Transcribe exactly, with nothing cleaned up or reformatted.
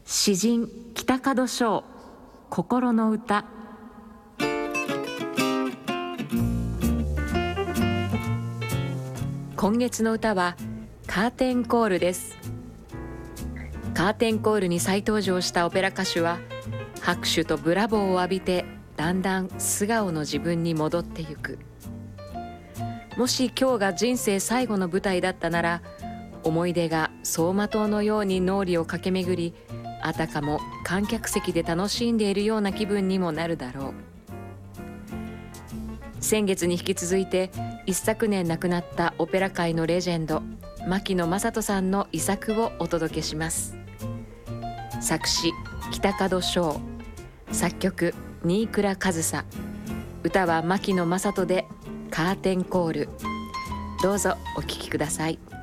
詩人北門章心の歌。今月の歌はカーテンコールです。カーテンコールに再登場したオペラ歌手は拍手とブラボーを浴びてだんだん素顔の自分に戻ってゆく。もし今日が人生最後の舞台だったなら、思い出が走馬灯のように脳裏を駆け巡り、あたかも観客席で楽しんでいるような気分にもなるだろう。先月に引き続いて一昨年亡くなったオペラ界のレジェンド牧野正人さんの遺作をお届けします。作詞北門章、作曲新倉和沙、歌は牧野正人でカーテンコール。どうぞお聴きください。